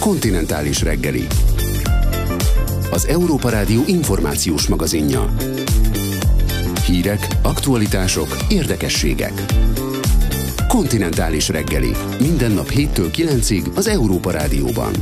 Kontinentális reggeli. Az Európa Rádió információs magazinja. Hírek, aktualitások, érdekességek. Kontinentális reggeli. Minden nap 7-től 9-ig az Európa Rádióban.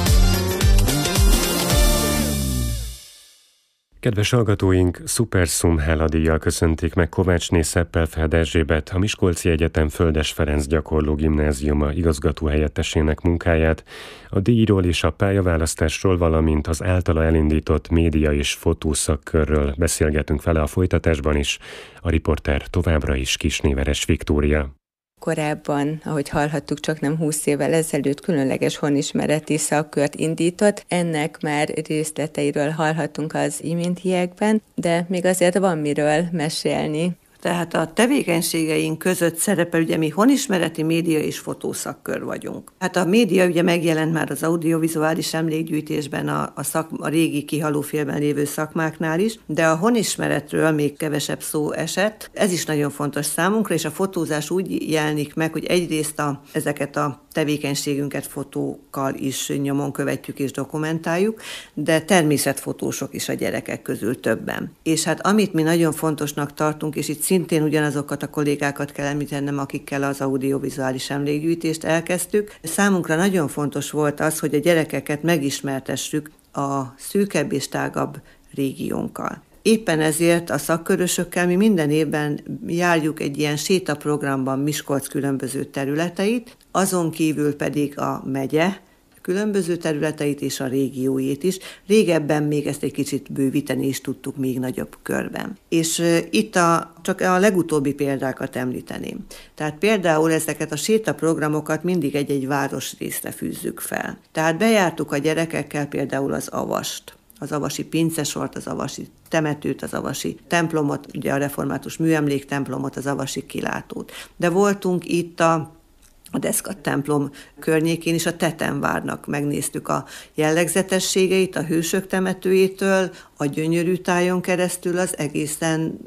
Kedves hallgatóink, Superszum háladíjjal köszönték meg Kovácsné Szeppel-Feld Erzsébet, a Miskolci Egyetem Földes Ferenc gyakorló gimnáziuma igazgatóhelyettesének munkáját. A díjról és a pályaválasztásról, valamint az általa elindított média és fotószakkörről beszélgetünk vele a folytatásban is. A riporter továbbra is Kisnéveres Viktória. Korábban, ahogy hallhattuk, csak nem 20 évvel ezelőtt különleges honismereti szakkört indított. Ennek már részleteiről hallhattunk az iméntiekben, de még azért van miről mesélni. Tehát a tevékenységeink között szerepel, ugye mi honismereti média és fotószakkör vagyunk. Hát a média ugye megjelent már az audiovizuális emlékgyűjtésben, a régi kihalófélben lévő szakmáknál is, de a honismeretről még kevesebb szó esett. Ez is nagyon fontos számunkra, és a fotózás úgy jelenik meg, hogy egyrészt ezeket a tevékenységünket fotókkal is nyomon követjük és dokumentáljuk, de természetfotósok is a gyerekek közül többen. És hát amit mi nagyon fontosnak tartunk, és itt szintén ugyanazokat a kollégákat kell említenem, akikkel az audiovizuális emlékgyűjtést elkezdtük. Számunkra nagyon fontos volt az, hogy a gyerekeket megismertessük a szűkebb és tágabb régiónkkal. Éppen ezért a szakkörösökkel mi minden évben járjuk egy ilyen sétaprogramban Miskolc különböző területeit, azon kívül pedig a megye különböző területeit és a régióit is. Régebben még ezt egy kicsit bővíteni is tudtuk még nagyobb körben. És itt csak a legutóbbi példákat említeném. Tehát például ezeket a sétaprogramokat mindig egy-egy városrészre fűzzük fel. Tehát bejártuk a gyerekekkel például az Avast, az avasi pincesort, az avasi temetőt, az avasi templomot, ugye a református műemléktemplomot, az avasi kilátót. De voltunk itt a Deszka templom környékén is, a Tetemvárnak megnéztük a jellegzetességeit, a hősök temetőjétől, a Gyönyörű tájon keresztül az egészen,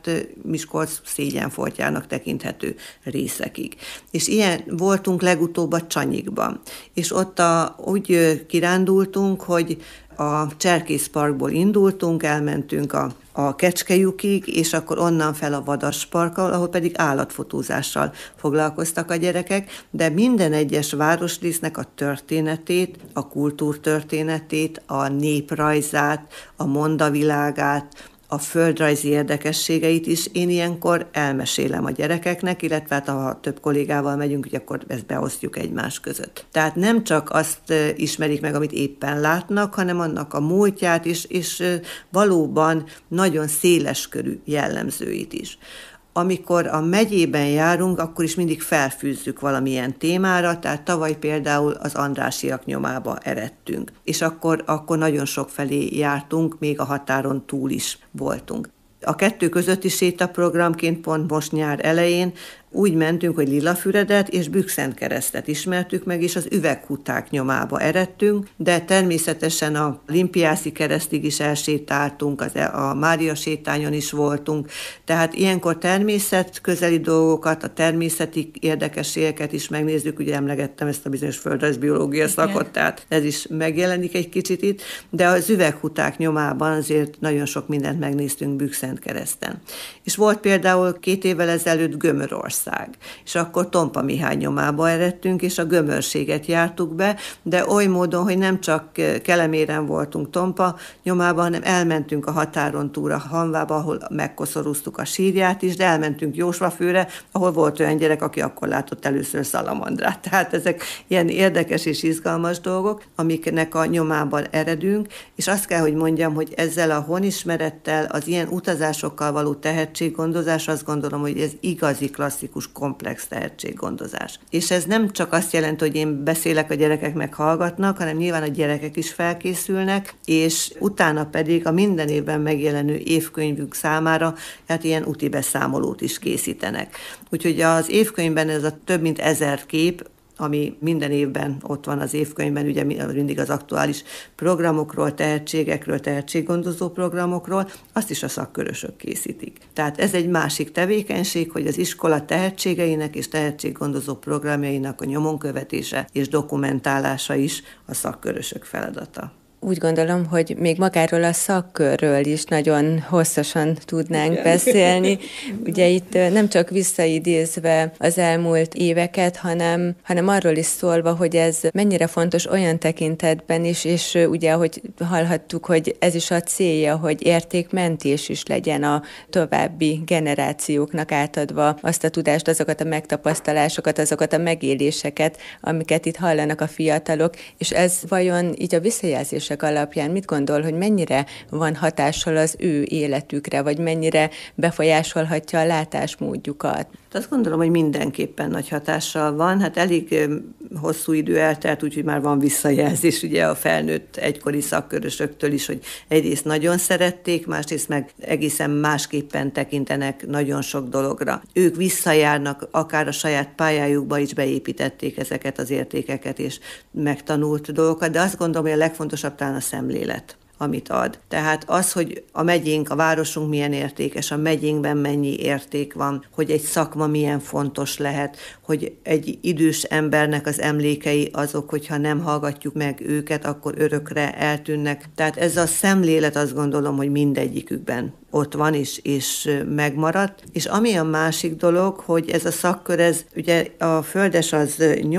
Miskolc szégyenfoltjának tekinthető részekig. És ilyen voltunk legutóbb a Csanyikban. És ott úgy kirándultunk, hogy a Cserkészparkból indultunk, elmentünk a Kecskejukig, és akkor onnan fel a Vadasparkkal, ahol pedig állatfotózással foglalkoztak a gyerekek, de minden egyes városrésznek a történetét, a kultúrtörténetét, a néprajzát, a mondavilágát, a földrajzi érdekességeit is én ilyenkor elmesélem a gyerekeknek, illetve ha több kollégával megyünk, hogy akkor ezt beosztjuk egymás között. Tehát nem csak azt ismerik meg, amit éppen látnak, hanem annak a múltját is, és valóban nagyon széleskörű jellemzőit is. Amikor a megyében járunk, akkor is mindig felfűzzük valamilyen témára, tehát tavaly például az Andrássyak nyomába eredtünk, és akkor nagyon sok felé jártunk, még a határon túl is voltunk. A kettő közötti sétaprogramként pont most nyár elején úgy mentünk, hogy Lillafüredet és Bükszentkeresztet ismertük meg, és az Üveghuták nyomába eredtünk, de természetesen a Limpiászi keresztig is elsétáltunk, a Mária sétányon is voltunk, tehát ilyenkor természetközeli dolgokat, a természeti érdekességeket is megnézzük, ugye emlegettem ezt a bizonyos földrajzbiológia szakot, tehát ez is megjelenik egy kicsit itt, de az Üveghuták nyomában azért nagyon sok mindent megnéztünk Bükszentkereszten. És volt például 2 évvel ezelőtt Gömörország, és akkor Tompa Mihály nyomába eredtünk, és a gömörséget jártuk be, de oly módon, hogy nem csak Keleméren voltunk Tompa nyomában, hanem elmentünk a határon túl a Hanvába, ahol megkoszorúztuk a sírját is, de elmentünk Jósvafőre, ahol volt olyan gyerek, aki akkor látott először szalamandrát. Tehát ezek ilyen érdekes és izgalmas dolgok, amiknek a nyomában eredünk, és azt kell, hogy mondjam, hogy ezzel a honismerettel, az ilyen utazásokkal való tehetséggondozás, azt gondolom, hogy ez igazi klasszikus, komplex tehetséggondozás. És ez nem csak azt jelenti, hogy én beszélek, a gyerekek meghallgatnak, hanem nyilván a gyerekek is felkészülnek, és utána pedig a minden évben megjelenő évkönyvük számára hát ilyen úti beszámolót is készítenek. Úgyhogy az évkönyvben ez a több mint 1000 kép, ami minden évben ott van az évkönyvben, ugye mindig az aktuális programokról, tehetségekről, tehetséggondozó programokról, azt is a szakkörösök készítik. Tehát ez egy másik tevékenység, hogy az iskola tehetségeinek és tehetséggondozó programjainak a nyomonkövetése és dokumentálása is a szakkörösök feladata. Úgy gondolom, hogy még magáról a szakkörről is nagyon hosszasan tudnánk beszélni. Ugye itt nem csak visszaidézve az elmúlt éveket, hanem arról is szólva, hogy ez mennyire fontos olyan tekintetben is, és ugye, ahogy hallhattuk, hogy ez is a célja, hogy értékmentés is legyen a további generációknak átadva azt a tudást, azokat a megtapasztalásokat, azokat a megéléseket, amiket itt hallanak a fiatalok, és ez vajon így a visszajelzés alapján mit gondol, hogy mennyire van hatással az ő életükre, vagy mennyire befolyásolhatja a látásmódjukat? Azt gondolom, hogy mindenképpen nagy hatással van. Hát elég hosszú idő eltelt, úgyhogy már van visszajelzés ugye a felnőtt egykori szakkörösöktől is, hogy egyrészt nagyon szerették, másrészt meg egészen másképpen tekintenek nagyon sok dologra. Ők visszajárnak, akár a saját pályájukba is beépítették ezeket az értékeket és megtanult dolgokat, de azt gondolom, hogy a legfontosabb talán a szemlélet, amit ad. Tehát az, hogy a megyénk, a városunk milyen értékes, a megyénkben mennyi érték van, hogy egy szakma milyen fontos lehet, hogy egy idős embernek az emlékei azok, hogyha nem hallgatjuk meg őket, akkor örökre eltűnnek. Tehát ez a szemlélet, azt gondolom, hogy mindegyikükben ott van és megmaradt. És ami a másik dolog, hogy ez a szakkör, ez ugye a földes az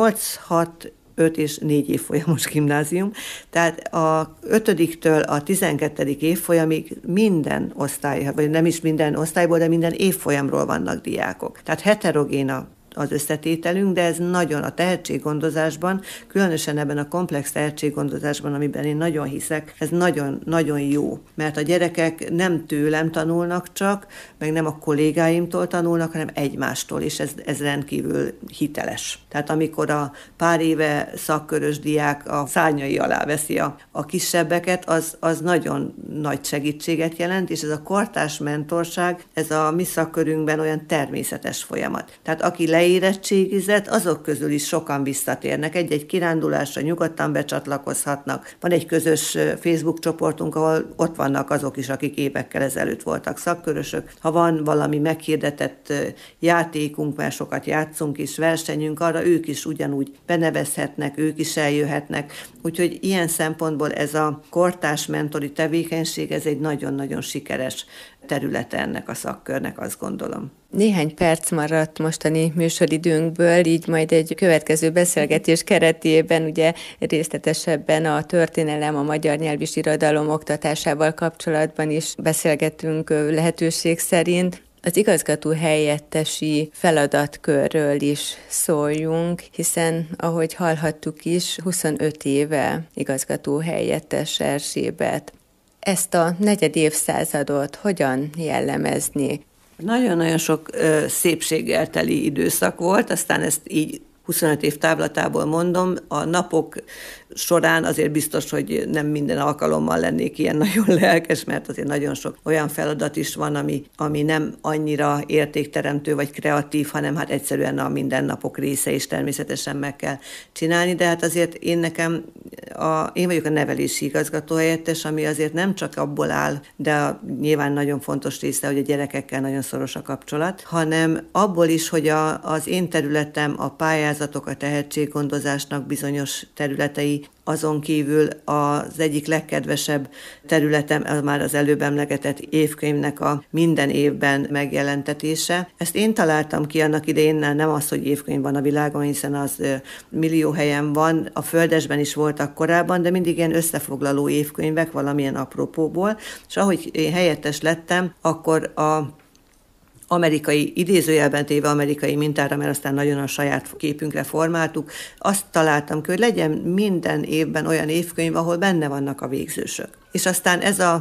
8-6 5 és 4 évfolyamos gimnázium, tehát a 5-től a 12. évfolyamig minden osztály, vagy nem is minden osztályból, de minden évfolyamról vannak diákok. Tehát heterogén az összetételünk, de ez nagyon a tehetséggondozásban, különösen ebben a komplex tehetséggondozásban, amiben én nagyon hiszek, ez nagyon, nagyon jó, mert a gyerekek nem tőlem tanulnak csak, meg nem a kollégáimtól tanulnak, hanem egymástól, és ez rendkívül hiteles. Tehát amikor a pár éve szakkörös diák a szárnyai alá veszi a kisebbeket, az nagyon nagy segítséget jelent, és ez a kortárs mentorság, ez a mi szakkörünkben olyan természetes folyamat. Tehát aki leérettségizett, azok közül is sokan visszatérnek. Egy-egy kirándulásra nyugodtan becsatlakozhatnak. Van egy közös Facebook csoportunk, ahol ott vannak azok is, akik évekkel ezelőtt voltak szakkörösök. Ha van valami meghirdetett játékunk, mert sokat játszunk és versenyünk, arra ők is ugyanúgy benevezhetnek, ők is eljöhetnek. Úgyhogy ilyen szempontból ez a kortárs mentori tevékenység, ez egy nagyon-nagyon sikeres területe ennek a szakkörnek, azt gondolom. Néhány perc maradt mostani műsoridőnkből, így majd egy következő beszélgetés keretében ugye részletesebben a történelem, a magyar nyelv és irodalom oktatásával kapcsolatban is beszélgetünk lehetőség szerint. Az igazgató helyettesi feladatkörről is szóljunk, hiszen, ahogy hallhattuk is, 25 éve igazgató helyettes Erzsébet. Ezt a 4. évszázadot hogyan jellemezni? Nagyon-nagyon sok szépséggel teli időszak volt, aztán ezt így 25 év távlatából mondom, a napok során azért biztos, hogy nem minden alkalommal lennék ilyen nagyon lelkes, mert azért nagyon sok olyan feladat is van, ami nem annyira értékteremtő vagy kreatív, hanem hát egyszerűen a mindennapok része, és természetesen meg kell csinálni, de hát azért én vagyok a nevelési igazgatóhelyettes, ami azért nem csak abból áll, de nyilván nagyon fontos része, hogy a gyerekekkel nagyon szoros a kapcsolat, hanem abból is, hogy az én területem, a pályázatok, a tehetséggondozásnak bizonyos területei, azon kívül az egyik legkedvesebb területem már az előbb emlegetett évkönyvnek a minden évben megjelentetése. Ezt én találtam ki annak idején, nem az, hogy évkönyv van a világon, hiszen az millió helyen van, a Földesben is voltak korábban, de mindig ilyen összefoglaló évkönyvek valamilyen apropóból, és ahogy én helyettes lettem, akkor idézőjelben téve amerikai mintára, mert aztán nagyon a saját képünkre formáltuk, azt találtam ki, hogy legyen minden évben olyan évkönyv, ahol benne vannak a végzősök. És aztán ez a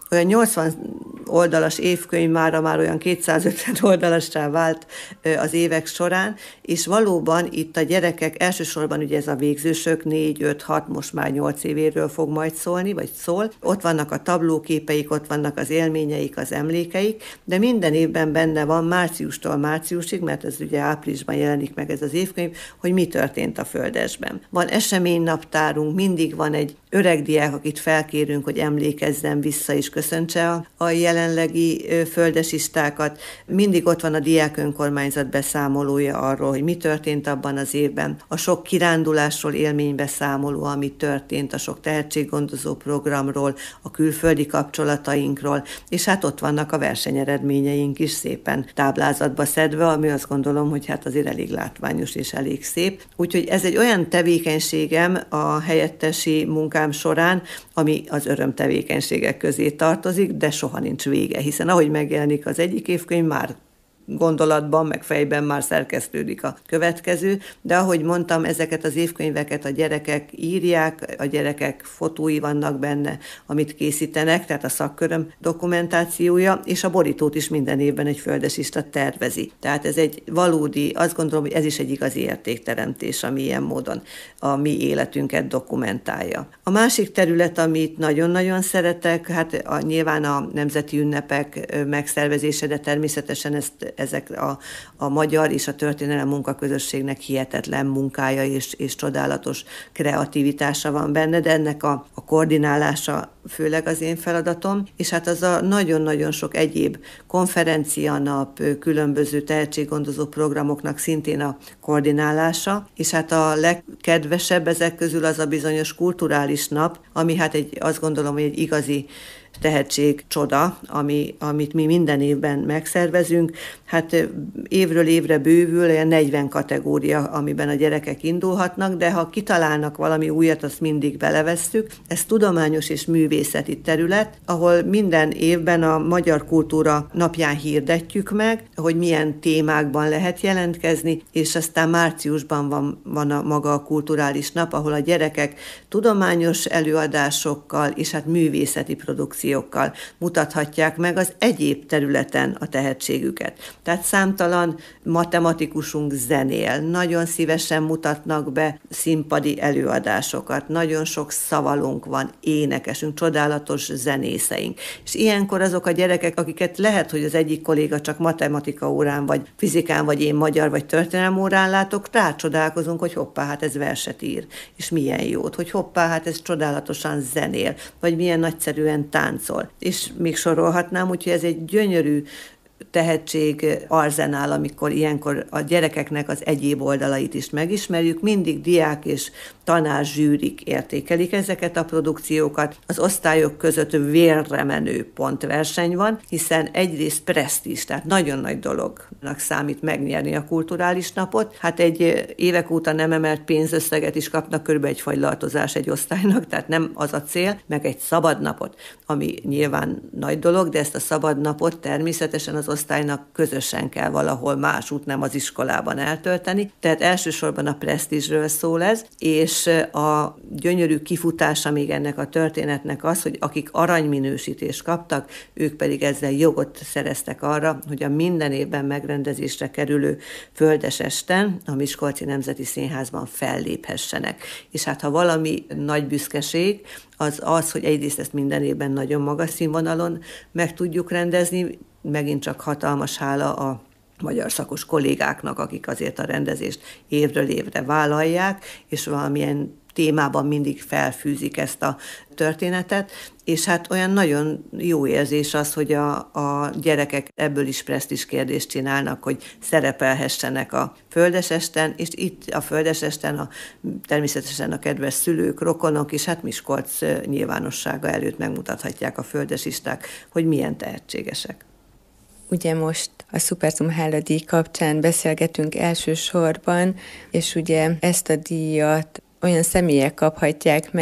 olyan 80 oldalas évkönyv már olyan 250 oldalassá vált az évek során, és valóban itt a gyerekek, elsősorban ugye ez a végzősök 4, 5, 6, most már 8 évéről fog majd szólni, vagy szól. Ott vannak a tablóképeik, ott vannak az élményeik, az emlékeik, de minden évben benne van márciustól márciusig, mert ez ugye áprilisban jelenik meg ez az évkönyv, hogy mi történt a Földesben. Van eseménynaptárunk, mindig van egy öreg diák, akit felkérünk, hogy emlékezzen vissza és köszöntse a jelenlegi földesistákat. Mindig ott van a diák önkormányzat beszámolója arról, hogy mi történt abban az évben. A sok kirándulásról élménybeszámoló, ami történt, a sok tehetséggondozó programról, a külföldi kapcsolatainkról, és hát ott vannak a versenyeredményeink is szépen táblázatba szedve, ami azt gondolom, hogy hát azért elég látványos és elég szép. Úgyhogy ez egy olyan tevékenységem a helyettesi munkám során, ami az örömtevékenységek közé tartozik, de soha nincs vége, hiszen ahogy megjelenik az egyik évkönyv, már gondolatban, meg fejben már szerkesztődik a következő, de ahogy mondtam, ezeket az évkönyveket a gyerekek írják, a gyerekek fotói vannak benne, amit készítenek, tehát a szakköröm dokumentációja, és a borítót is minden évben egy földesista tervezi. Tehát ez egy valódi, azt gondolom, hogy ez is egy igazi értékteremtés, ami ilyen módon a mi életünket dokumentálja. A másik terület, amit nagyon-nagyon szeretek, hát nyilván a nemzeti ünnepek megszervezése, de természetesen ezek a magyar és a történelem munkaközösségnek hihetetlen munkája és csodálatos kreativitása van benne, de ennek a koordinálása főleg az én feladatom, és hát az a nagyon-nagyon sok egyéb konferencianap, különböző tehetséggondozó programoknak szintén a koordinálása, és hát a legkedvesebb ezek közül az a bizonyos kulturális nap, ami hát azt gondolom, hogy egy igazi tehetség csoda, amit mi minden évben megszervezünk. Hát évről évre bővül, olyan 40 kategória, amiben a gyerekek indulhatnak, de ha kitalálnak valami újat, azt mindig belevesszük. Ez tudományos és művészeti terület, ahol minden évben a Magyar Kultúra napján hirdetjük meg, hogy milyen témákban lehet jelentkezni, és aztán márciusban van a maga a kulturális nap, ahol a gyerekek tudományos előadásokkal és hát művészeti produkciókkal mutathatják meg az egyéb területen a tehetségüket. Tehát számtalan matematikusunk zenél, nagyon szívesen mutatnak be színpadi előadásokat, nagyon sok szavalunk van, énekesünk, csodálatos zenészeink. És ilyenkor azok a gyerekek, akiket lehet, hogy az egyik kolléga csak matematika órán, vagy fizikán, vagy én magyar, vagy történelem órán látok, rácsodálkozunk, hogy hoppá, hát ez verset ír, és milyen jót, hogy hoppá, hát ez csodálatosan zenél, vagy milyen nagyszerűen táncol. És még sorolhatnám, úgyhogy ez egy gyönyörű tehetség arzenál, amikor ilyenkor a gyerekeknek az egyéb oldalait is megismerjük. Mindig diák és tanár zsűrik értékelik ezeket a produkciókat. Az osztályok között vérre menő pontverseny van, hiszen egyrészt presztízs, tehát nagyon nagy dolognak számít megnyerni a kulturális napot. Hát egy évek óta nem emelt pénzösszeget is kapnak, körülbelül egy fagylaltozás egy osztálynak, tehát nem az a cél, meg egy szabadnapot, ami nyilván nagy dolog, de ezt a szabadnapot természetesen az osztálynak közösen kell valahol másút, nem az iskolában eltölteni. Tehát elsősorban a presztízsről szól ez, és a gyönyörű kifutása még ennek a történetnek az, hogy akik aranyminősítést kaptak, ők pedig ezzel jogot szereztek arra, hogy a minden évben megrendezésre kerülő Földesesten a Miskolci Nemzeti Színházban felléphessenek. És hát ha valami nagy büszkeség, az, hogy egyrészt ezt minden évben nagyon magas színvonalon meg tudjuk rendezni, megint csak hatalmas hála a magyar szakos kollégáknak, akik azért a rendezést évről évre vállalják, és valamilyen témában mindig felfűzik ezt a történetet, és hát olyan nagyon jó érzés az, hogy a gyerekek ebből is presztízs kérdést csinálnak, hogy szerepelhessenek a Földesesten, és itt a Földesesten természetesen a kedves szülők, rokonok, és hát Miskolc nyilvánossága előtt megmutathatják a földesisták, hogy milyen tehetségesek. Ugye most a Szuperszum Háladíj kapcsán beszélgetünk elsősorban, és ugye ezt a díjat olyan személyek kaphatják meg,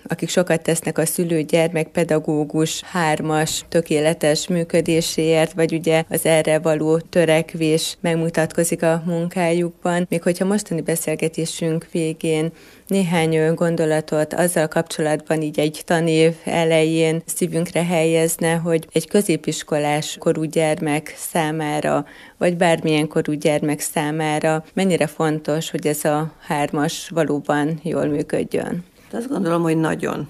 akik sokat tesznek a szülő-gyermek pedagógus 3-as tökéletes működéséért, vagy ugye az erre való törekvés megmutatkozik a munkájukban. Még hogyha mostani beszélgetésünk végén néhány gondolatot azzal kapcsolatban így egy tanév elején szívünkre helyezne, hogy egy középiskolás korú gyermek számára, vagy bármilyen korú gyermek számára mennyire fontos, hogy ez a 3-as valóban jól működjön. Azt gondolom, hogy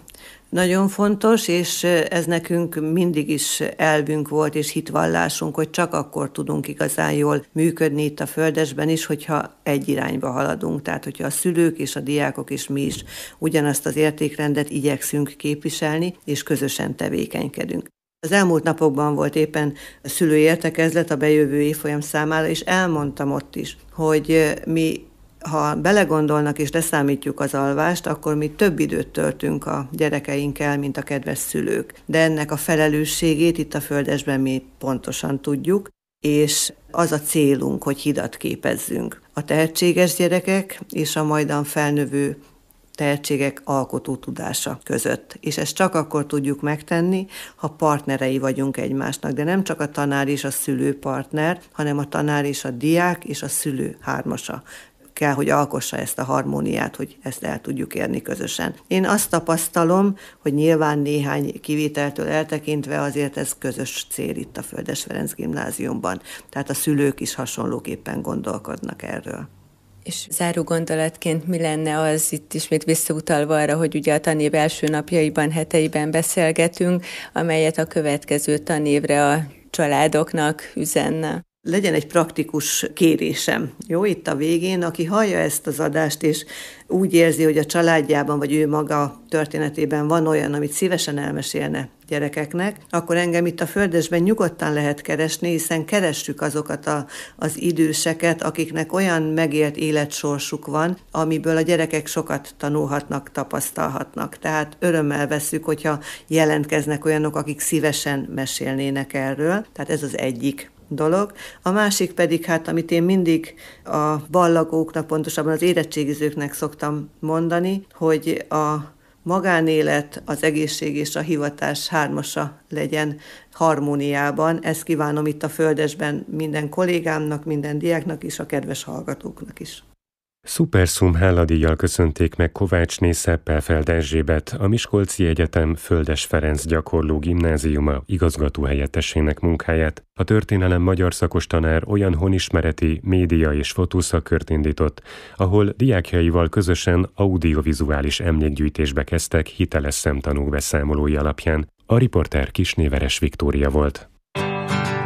nagyon fontos, és ez nekünk mindig is elvünk volt, és hitvallásunk, hogy csak akkor tudunk igazán jól működni itt a Földesben is, hogyha egy irányba haladunk. Tehát, hogyha a szülők és a diákok és mi is ugyanazt az értékrendet igyekszünk képviselni, és közösen tevékenykedünk. Az elmúlt napokban volt éppen a szülői értekezlet a bejövő évfolyam számára, és elmondtam ott is, hogy mi, ha belegondolnak és leszámítjuk az alvást, akkor mi több időt töltünk a gyerekeinkkel, mint a kedves szülők. De ennek a felelősségét itt a Földesben mi pontosan tudjuk, és az a célunk, hogy hidat képezzünk a tehetséges gyerekek és a majdan felnövő tehetségek alkotó tudása között. És ezt csak akkor tudjuk megtenni, ha partnerei vagyunk egymásnak. De nem csak a tanár és a szülő partner, hanem a tanár és a diák és a szülő 3-asa kell, hogy alkossa ezt a harmóniát, hogy ezt el tudjuk érni közösen. Én azt tapasztalom, hogy nyilván néhány kivételtől eltekintve azért ez közös cél itt a Földes Ferenc Gimnáziumban. Tehát a szülők is hasonlóképpen gondolkodnak erről. És záró gondolatként mi lenne az, itt ismét visszautalva arra, hogy ugye a tanév első napjaiban, heteiben beszélgetünk, amelyet a következő tanévre a családoknak üzenne? Legyen egy praktikus kérésem, jó, itt a végén, aki hallja ezt az adást, és úgy érzi, hogy a családjában, vagy ő maga történetében van olyan, amit szívesen elmesélne gyerekeknek, akkor engem itt a Földesben nyugodtan lehet keresni, hiszen keressük azokat az időseket, akiknek olyan megélt életsorsuk van, amiből a gyerekek sokat tanulhatnak, tapasztalhatnak. Tehát örömmel vesszük, hogyha jelentkeznek olyanok, akik szívesen mesélnének erről. Tehát ez az egyik dolog. A másik pedig, amit én mindig a ballagóknak, pontosabban az érettségizőknek szoktam mondani, hogy a magánélet, az egészség és a hivatás 3-asa legyen harmóniában. Ezt kívánom itt a Földesben minden kollégámnak, minden diáknak és a kedves hallgatóknak is. Superszum háladíjjal köszönték meg Kovácsné Szeppelfeld Erzsébet, a Miskolci Egyetem Földes Ferenc Gyakorló Gimnáziuma igazgatóhelyettesének munkáját. A történelem magyar szakos tanár olyan honismereti, média és fotószakkört indított, ahol diákjaival közösen audiovizuális emlékgyűjtésbe kezdtek hiteles szemtanúk beszámolói alapján. A riporter Kisnéveres Viktória volt.